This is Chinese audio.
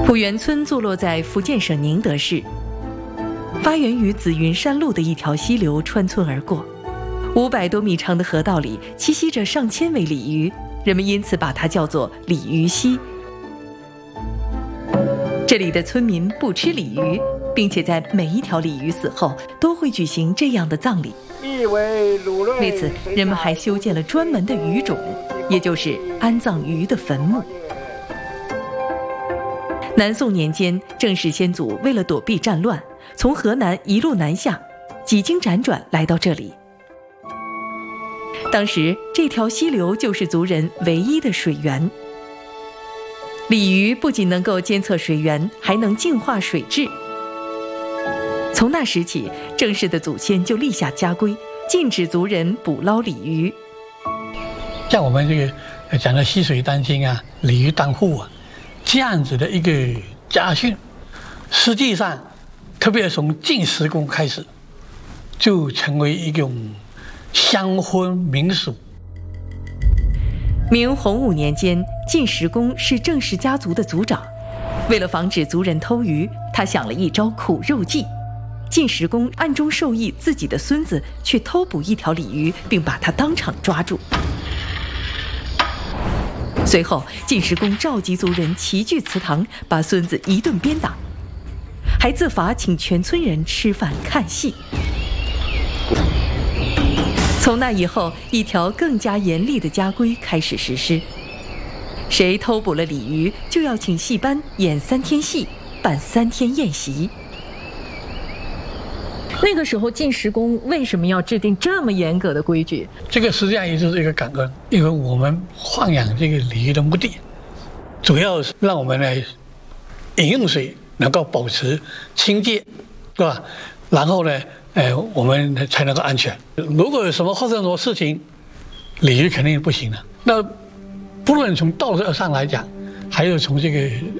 浦园村坐落在福建省宁德市，发源于紫云山路的一条溪流穿村而过，500多米长的河道里栖息着上千尾鲤鱼，人们因此把它叫做鲤鱼溪。这里的村民不吃鲤鱼，并且在每一条鲤鱼死后都会举行这样的葬礼。为此，人们还修建了专门的鱼冢，也就是安葬鱼的坟墓。南宋年间，郑氏先祖为了躲避战乱，从河南一路南下，几经辗转来到这里。当时这条溪流就是族人唯一的水源。鲤鱼不仅能够监测水源，还能净化水质。从那时起，郑氏的祖先就立下家规，禁止族人捕捞鲤鱼。 像我们这个讲的溪水丹青啊，鲤鱼当户啊，这样子的一个家训，实际上特别从晋石公开始，就成为一种乡婚民俗。 明洪武年间，晋石公是郑氏家族的族长，为了防止族人偷鱼，他想了一招苦肉计。晋石公暗中授意自己的孙子去偷捕一条鲤鱼，并把他当场抓住。随后，晋石公召集族人齐聚祠堂，把孙子一顿鞭打，还自罚请全村人吃饭看戏。从那以后，一条更加严厉的家规开始实施：谁偷捕了鲤鱼，就要请戏班演3天戏，办3天宴席。那个时候，晋石公为什么要制定这么严格的规矩？ 这个实际上也就是一个感恩，因为我们豢养这个鲤鱼的目的，主要是让我们的饮用水能够保持清洁，是吧？然后呢，我们才能够安全。如果有什么发生什么事情，鲤鱼肯定不行了。那不论从道德上来讲，还有从这个